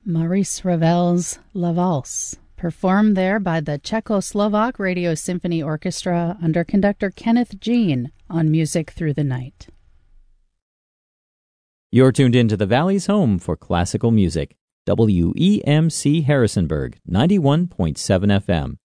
Maurice Ravel's La Valse, performed there by the Czechoslovak Radio Symphony Orchestra under conductor Kenneth Jean on Music Through the Night. You're tuned into the Valley's home for classical music, WEMC Harrisonburg, 91.7 FM.